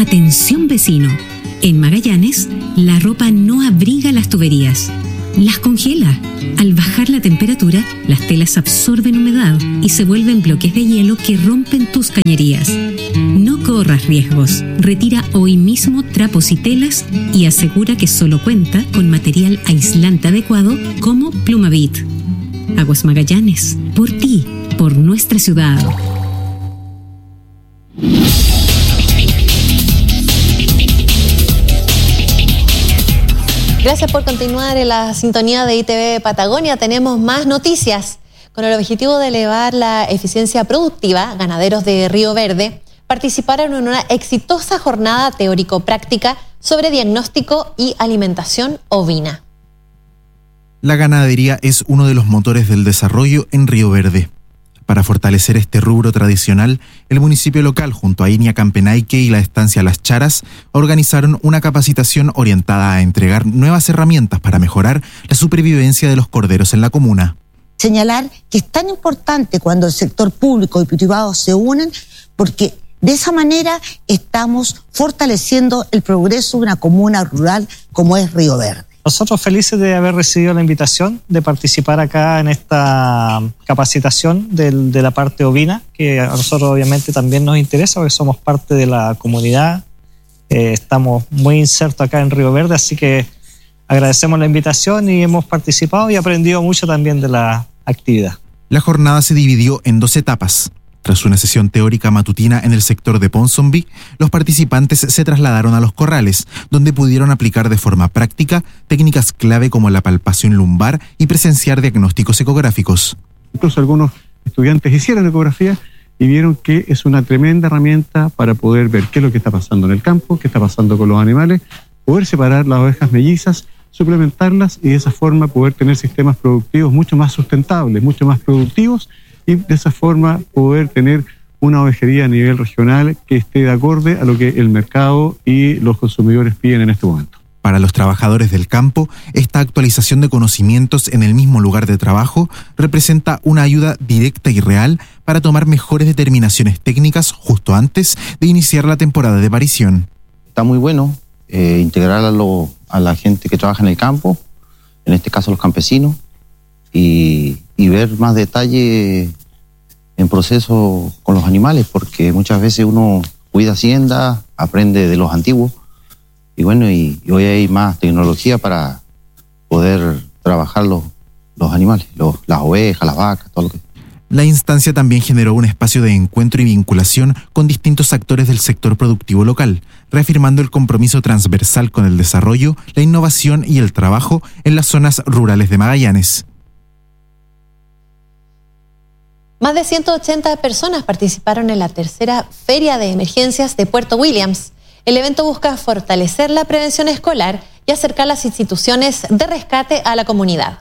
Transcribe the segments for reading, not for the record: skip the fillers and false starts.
Atención vecino, en Magallanes la ropa no abriga las tuberías, las congela. Al bajar la temperatura, las telas absorben humedad y se vuelven bloques de hielo que rompen tus cañerías. No corras riesgos. Retira hoy mismo trapos y telas y asegura que solo cuenta con material aislante adecuado como Plumavit. Aguas Magallanes, por ti, por nuestra ciudad. Gracias por continuar en la sintonía de ITV Patagonia. Tenemos más noticias. Con el objetivo de elevar la eficiencia productiva, ganaderos de Río Verde participaron en una exitosa jornada teórico-práctica sobre diagnóstico y alimentación ovina. La ganadería es uno de los motores del desarrollo en Río Verde. Para fortalecer este rubro tradicional, el municipio local, junto a Iña Campenaique y la estancia Las Charas, organizaron una capacitación orientada a entregar nuevas herramientas para mejorar la supervivencia de los corderos en la comuna. Señalar que es tan importante cuando el sector público y privado se unen, porque de esa manera estamos fortaleciendo el progreso de una comuna rural como es Río Verde. Nosotros felices de haber recibido la invitación de participar acá en esta capacitación de la parte ovina, que a nosotros obviamente también nos interesa porque somos parte de la comunidad, estamos muy insertos acá en Río Verde, así que agradecemos la invitación y hemos participado y aprendido mucho también de la actividad. La jornada se dividió en 2 etapas. Tras una sesión teórica matutina en el sector de Ponsonby, los participantes se trasladaron a Los Corrales, donde pudieron aplicar de forma práctica técnicas clave como la palpación lumbar y presenciar diagnósticos ecográficos. Incluso algunos estudiantes hicieron ecografía y vieron que es una tremenda herramienta para poder ver qué es lo que está pasando en el campo, qué está pasando con los animales, poder separar las ovejas mellizas, suplementarlas y de esa forma poder tener sistemas productivos mucho más sustentables, mucho más productivos, y de esa forma poder tener una ovejería a nivel regional que esté de acorde a lo que el mercado y los consumidores piden en este momento. Para los trabajadores del campo, esta actualización de conocimientos en el mismo lugar de trabajo representa una ayuda directa y real para tomar mejores determinaciones técnicas justo antes de iniciar la temporada de parición. Está muy bueno integrar a la gente que trabaja en el campo, en este caso los campesinos, y ver más detalle en proceso con los animales, porque muchas veces uno cuida hacienda, aprende de los antiguos, y bueno, y hoy hay más tecnología para poder trabajar los animales, las ovejas, las vacas, todo lo que... La instancia también generó un espacio de encuentro y vinculación con distintos actores del sector productivo local, reafirmando el compromiso transversal con el desarrollo, la innovación y el trabajo en las zonas rurales de Magallanes. Más de 180 personas participaron en la tercera Feria de Emergencias de Puerto Williams. El evento busca fortalecer la prevención escolar y acercar las instituciones de rescate a la comunidad.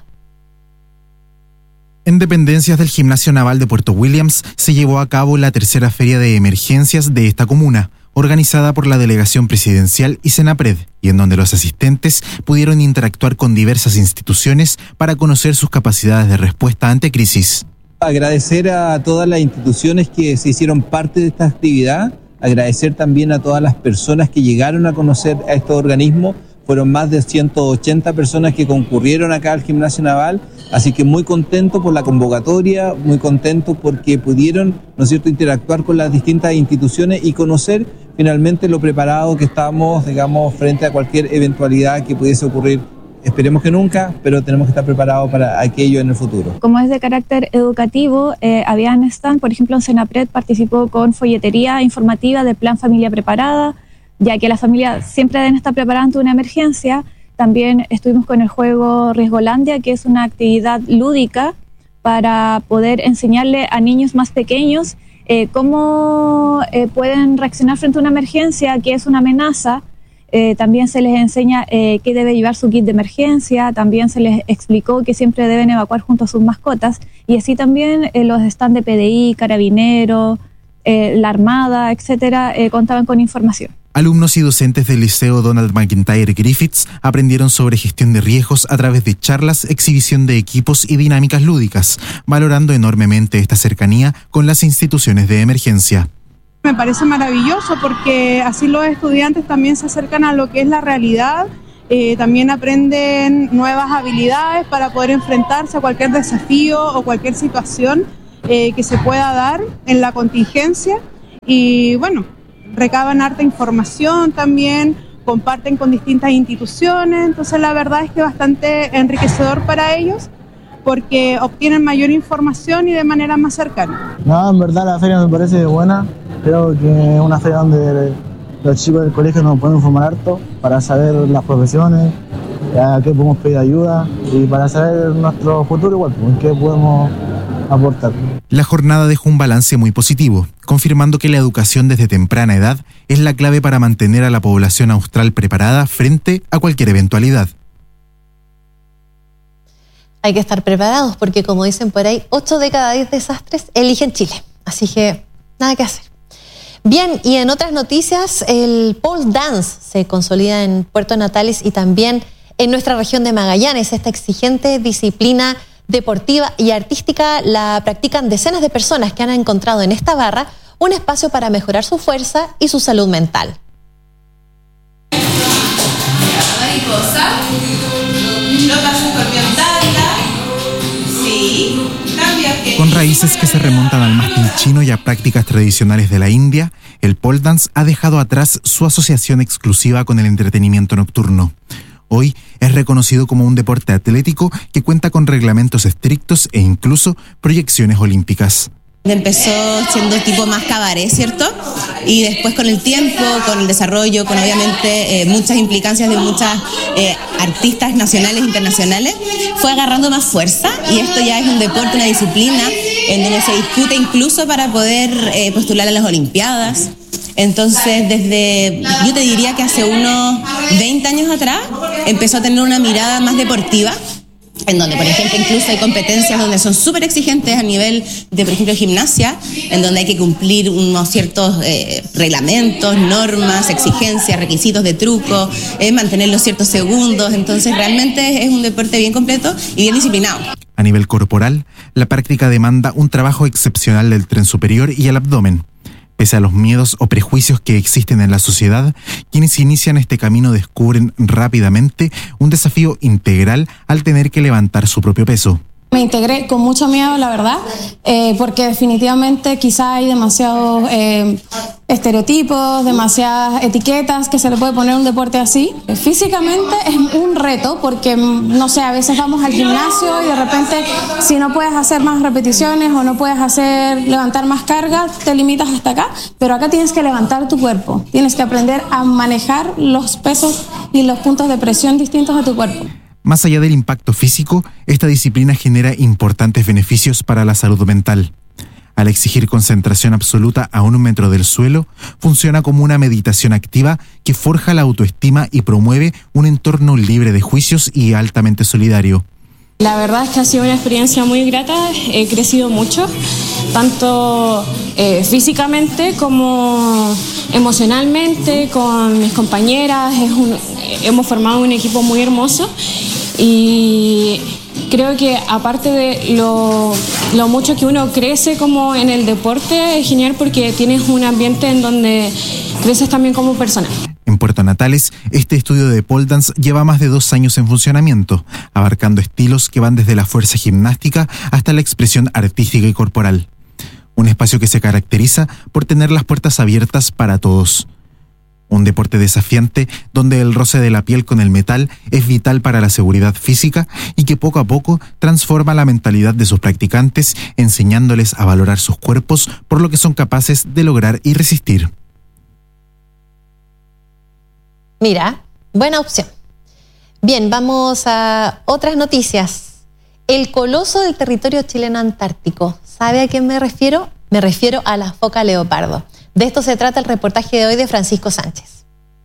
En dependencias del Gimnasio Naval de Puerto Williams se llevó a cabo la tercera Feria de Emergencias de esta comuna, organizada por la Delegación Presidencial y Senapred, y en donde los asistentes pudieron interactuar con diversas instituciones para conocer sus capacidades de respuesta ante crisis. Agradecer a todas las instituciones que se hicieron parte de esta actividad, agradecer también a todas las personas que llegaron a conocer a estos organismos. Fueron más de 180 personas que concurrieron acá al Gimnasio Naval, así que muy contento por la convocatoria, muy contento porque pudieron, ¿no es cierto?, interactuar con las distintas instituciones y conocer finalmente lo preparado que estamos, digamos, frente a cualquier eventualidad que pudiese ocurrir. Esperemos que nunca, pero tenemos que estar preparados para aquello en el futuro. Como es de carácter educativo, habían stand, por ejemplo, en Senapred participó con folletería informativa del Plan Familia Preparada, ya que las familias siempre deben estar preparadas ante una emergencia. También estuvimos con el juego Riesgolandia, que es una actividad lúdica para poder enseñarle a niños más pequeños cómo pueden reaccionar frente a una emergencia, qué es una amenaza. También se les enseña qué debe llevar su kit de emergencia, también se les explicó que siempre deben evacuar junto a sus mascotas, y así también los stands de PDI, Carabineros, la Armada, etcétera, contaban con información. Alumnos y docentes del Liceo Donald McIntyre Griffiths aprendieron sobre gestión de riesgos a través de charlas, exhibición de equipos y dinámicas lúdicas, valorando enormemente esta cercanía con las instituciones de emergencia. Me parece maravilloso porque así los estudiantes también se acercan a lo que es la realidad, también aprenden nuevas habilidades para poder enfrentarse a cualquier desafío o cualquier situación que se pueda dar en la contingencia y bueno, recaban harta información también, comparten con distintas instituciones, entonces la verdad es que es bastante enriquecedor para ellos porque obtienen mayor información y de manera más cercana. No, en verdad la feria me parece buena, creo que es una feria donde los chicos del colegio nos pueden informar harto para saber las profesiones, a qué podemos pedir ayuda y para saber nuestro futuro igual, en qué podemos aportar. La jornada dejó un balance muy positivo, confirmando que la educación desde temprana edad es la clave para mantener a la población austral preparada frente a cualquier eventualidad. Hay que estar preparados porque, como dicen por ahí, 8 de cada 10 desastres eligen Chile. Así que nada que hacer. Bien, y en otras noticias, el pole dance se consolida en Puerto Natales y también en nuestra región de Magallanes. Esta exigente disciplina deportiva y artística la practican decenas de personas que han encontrado en esta barra un espacio para mejorar su fuerza y su salud mental. Con raíces que se remontan al mástil chino y a prácticas tradicionales de la India, el pole dance ha dejado atrás su asociación exclusiva con el entretenimiento nocturno. Hoy es reconocido como un deporte atlético que cuenta con reglamentos estrictos e incluso proyecciones olímpicas. Empezó siendo tipo más cabaret, ¿cierto? Y después con el tiempo, con el desarrollo, con obviamente muchas implicancias de muchas artistas nacionales e internacionales, fue agarrando más fuerza y esto ya es un deporte, una disciplina en donde se discute incluso para poder postular a las Olimpiadas. Entonces, yo te diría que hace unos 20 años atrás empezó a tener una mirada más deportiva, en donde, por ejemplo, incluso hay competencias donde son súper exigentes a nivel de, por ejemplo, gimnasia, en donde hay que cumplir unos ciertos reglamentos, normas, exigencias, requisitos de truco, mantener los ciertos segundos. Entonces, realmente es un deporte bien completo y bien disciplinado. A nivel corporal, la práctica demanda un trabajo excepcional del tren superior y el abdomen. Pese a los miedos o prejuicios que existen en la sociedad, quienes inician este camino descubren rápidamente un desafío integral al tener que levantar su propio peso. Me integré con mucho miedo, la verdad, porque definitivamente quizá hay demasiados estereotipos, demasiadas etiquetas que se le puede poner a un deporte así. Físicamente es un reto porque, no sé, a veces vamos al gimnasio y de repente si no puedes hacer más repeticiones o no puedes levantar más cargas, te limitas hasta acá, pero acá tienes que levantar tu cuerpo, tienes que aprender a manejar los pesos y los puntos de presión distintos de tu cuerpo. Más allá del impacto físico, esta disciplina genera importantes beneficios para la salud mental. Al exigir concentración absoluta a 1 metro del suelo, funciona como una meditación activa que forja la autoestima y promueve un entorno libre de juicios y altamente solidario. La verdad es que ha sido una experiencia muy grata, he crecido mucho, tanto físicamente como emocionalmente, con mis compañeras, hemos formado un equipo muy hermoso y creo que aparte de lo mucho que uno crece como en el deporte, es genial porque tienes un ambiente en donde creces también como persona. En Puerto Natales, este estudio de pole dance lleva más de 2 años en funcionamiento, abarcando estilos que van desde la fuerza gimnástica hasta la expresión artística y corporal. Un espacio que se caracteriza por tener las puertas abiertas para todos. Un deporte desafiante donde el roce de la piel con el metal es vital para la seguridad física y que poco a poco transforma la mentalidad de sus practicantes, enseñándoles a valorar sus cuerpos por lo que son capaces de lograr y resistir. Mira, buena opción. Bien, vamos a otras noticias. El coloso del territorio chileno antártico. ¿Sabe a quién me refiero? Me refiero a la foca leopardo. De esto se trata el reportaje de hoy de Francisco Sánchez.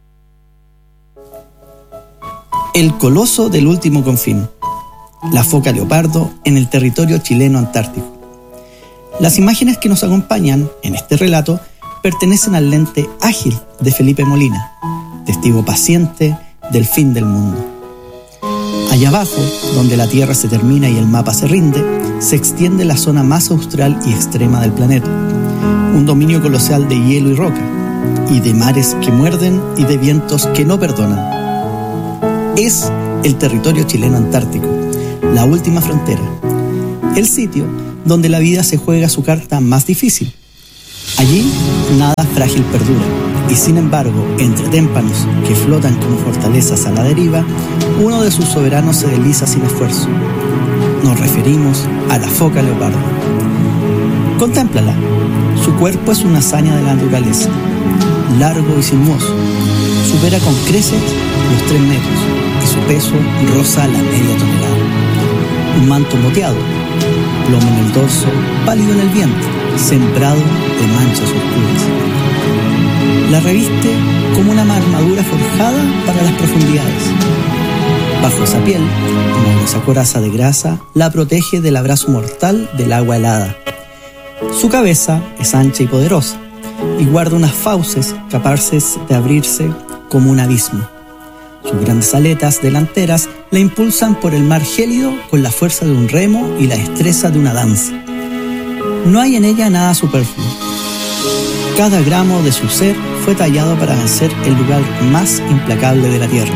El coloso del último confín. La foca leopardo en el territorio chileno antártico. Las imágenes que nos acompañan en este relato pertenecen al lente ágil de Felipe Molina, testigo paciente del fin del mundo. Allá abajo, donde la Tierra se termina y el mapa se rinde, se extiende la zona más austral y extrema del planeta. un dominio colosal de hielo y roca, y de mares que muerden y de vientos que no perdonan. Es el territorio chileno antártico, la última frontera, el sitio donde la vida se juega su carta más difícil. Allí nada frágil perdura, y sin embargo, entre témpanos que flotan como fortalezas a la deriva, uno de sus soberanos se desliza sin esfuerzo. Nos referimos a la foca leopardo. Contémplala. Su cuerpo es una hazaña de la naturaleza, largo y sinuoso. Supera con creces los 3 metros y su peso roza la media tonelada. Un manto moteado, plomo en el dorso, pálido en el vientre, sembrado de manchas oscuras. La reviste como una armadura forjada para las profundidades. Bajo esa piel, una gruesa coraza de grasa la protege del abrazo mortal del agua helada. Su cabeza es ancha y poderosa, y guarda unas fauces capaces de abrirse como un abismo. Sus grandes aletas delanteras la impulsan por el mar gélido con la fuerza de un remo y la destreza de una danza. No hay en ella nada superfluo. Cada gramo de su ser fue tallado para vencer el lugar más implacable de la tierra.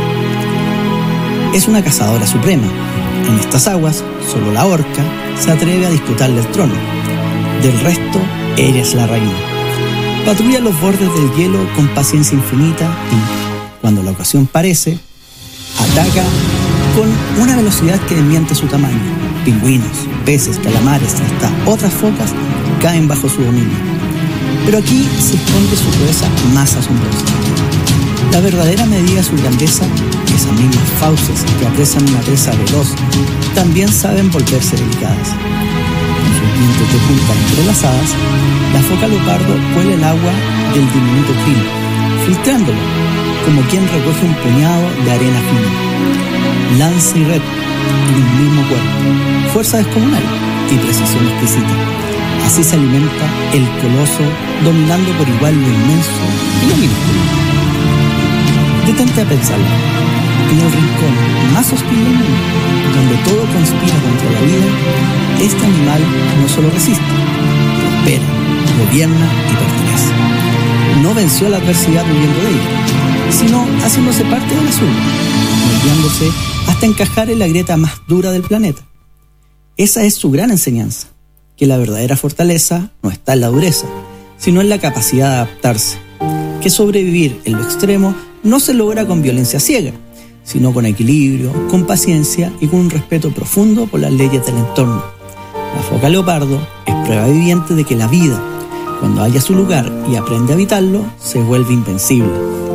Es una cazadora suprema. En estas aguas, solo la orca se atreve a disputarle el trono. Del resto, ella es la reina. Patrulla los bordes del hielo con paciencia infinita y, cuando la ocasión parece, ataca con una velocidad que desmiente su tamaño. Pingüinos, peces, calamares y hasta otras focas caen bajo su dominio. Pero aquí se esconde su proeza más asombrosa. La verdadera medida de su grandeza, esas mismas fauces que apresan una presa veloz, también saben volverse delicadas. Con sus dientes de punta entrelazadas, la foca leopardo cuela el agua del diminuto krill, filtrándolo, como quien recoge un puñado de arena fina. Lanza y red en un mismo cuerpo, fuerza descomunal y precisión exquisita. Así se alimenta el coloso, dominando por igual lo inmenso y lo minúsculo. Detente a pensarlo. En el rincón más hostil del mundo, donde todo conspira contra la vida, este animal no solo resiste, prospera, gobierna y pertenece. No venció la adversidad huyendo de ella, sino haciéndose parte del asunto, moldeándose hasta encajar en la grieta más dura del planeta. Esa es su gran enseñanza, que la verdadera fortaleza no está en la dureza, sino en la capacidad de adaptarse, que sobrevivir en lo extremo no se logra con violencia ciega, sino con equilibrio, con paciencia y con un respeto profundo por las leyes del entorno. La foca leopardo es prueba viviente de que la vida, cuando halla su lugar y aprende a habitarlo, se vuelve invencible.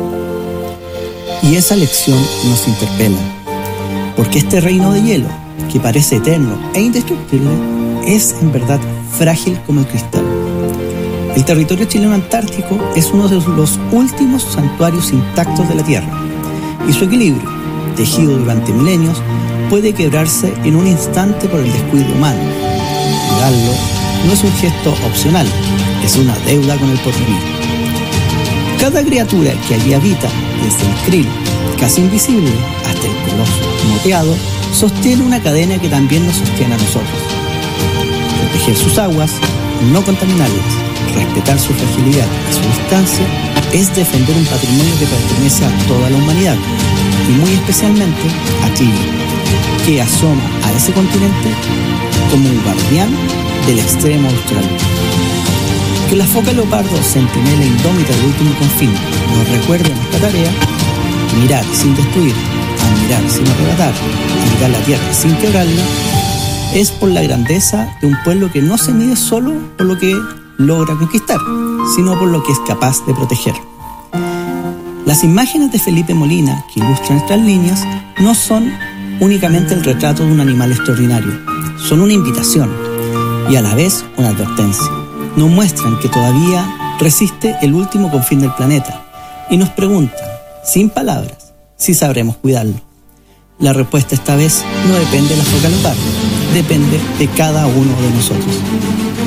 Y esa lección nos interpela, porque este reino de hielo, que parece eterno e indestructible, es en verdad frágil como el cristal. El territorio chileno antártico es uno de los últimos santuarios intactos de la Tierra, y su equilibrio, tejido durante milenios, puede quebrarse en un instante por el descuido humano. Cuidarlo no es un gesto opcional, es una deuda con el porvenir. Cada criatura que allí habita, desde el krill, casi invisible, hasta el coloso moteado, sostiene una cadena que también nos sostiene a nosotros. Proteger sus aguas, no contaminarlas, respetar su fragilidad y su distancia, es defender un patrimonio que pertenece a toda la humanidad, y muy especialmente a Chile, que asoma a ese continente como un guardián del extremo austral. Que la foca leopardo, centinela indómita del último confín, nos recuerde nuestra tarea: mirar sin destruir, admirar sin arrebatar, mirar la tierra sin quebrarla, es por la grandeza de un pueblo que no se mide solo por lo que logra conquistar, sino por lo que es capaz de proteger. Las imágenes de Felipe Molina que ilustran estas líneas no son únicamente el retrato de un animal extraordinario, son una invitación y a la vez una advertencia. Nos muestran que todavía resiste el último confín del planeta y nos preguntan, sin palabras, si sabremos cuidarlo. La respuesta esta vez no depende de la foca leopardo, depende de cada uno de nosotros.